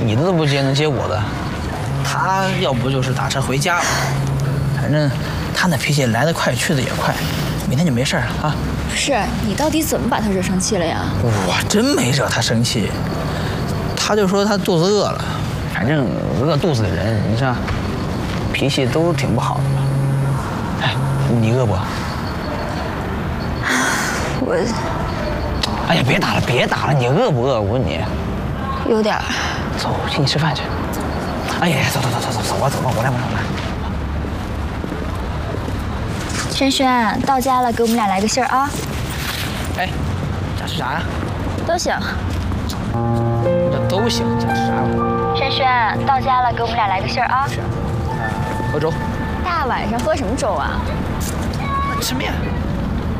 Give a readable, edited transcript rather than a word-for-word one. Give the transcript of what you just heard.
你的都不接，能接我的？他要不就是打车回家了，反正他那脾气来得快，去得也快，明天就没事了啊。 不是，你到底怎么把他惹生气了呀？ 我真没惹他生气，他就说他肚子饿了，反正饿肚子的人，你知道，脾气都挺不好的。哎，你饿不？ 我， 哎呀，别打了，别打了！你饿不饿？我问你。 有点。 走，请你吃饭去。哎呀，走，我走吧，我来。 轩轩，到家了，给我们俩来个信儿啊！ 哎，想吃啥呀？ 都行。 这都行，想吃啥？ 轩轩，到家了，给我们俩来个信儿啊！ 喝粥。 大晚上喝什么粥啊？ 吃面。